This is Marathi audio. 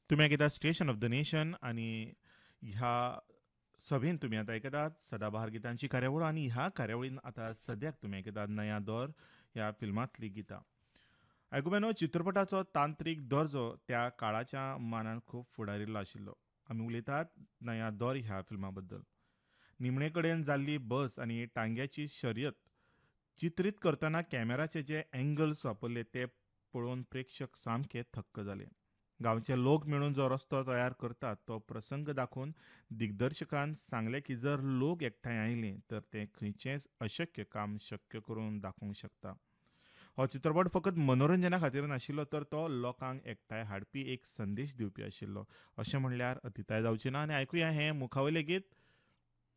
तुम्ही ऐकता स्टेशन ऑफ द नेशन आणि ह्या सभेन तुम्ही आता ऐकतात सदाबहार गीतांची कार्यावळ आणि ह्या कार्यावळीन आता सद्याक तुम्ही ऐकतात नया दौर ह्या फिल्मांतली गितां. आयकुबेनो चित्रपटाचो तांत्रीक दर्जो त्या काळाच्या मानान खूब फुडारिल्लो आशिल्लो. आमी उलयतात नया दौर ह्या फिल्मा बद्दल. निमणे कडेन जाल्ली बस आनी टांग्याची शर्यत चित्रीत करतना कॅमेराचे जे अँगल्स वापरले ते पळोवन प्रेक्षक सामके थक्क जाले. गांवचे लोक मेळून जो रस्तो तयार करतात तो प्रसंग दाखोवन दिग्दर्शकान सांगले की जर लोक एकठांय आयले तर ते खंयचेंच अशक्य काम शक्य करून दाखोवंक शकता. हो चित्रपट फकत मनोरंजना खातीर नाशिल्लो तर तो लोकांक एकठांय हाडपी एक संदेश दिवपी आशिल्लो अशें म्हणल्यार अतिताय जावची ना. आनी आयकुया हें मुखावयलें गीत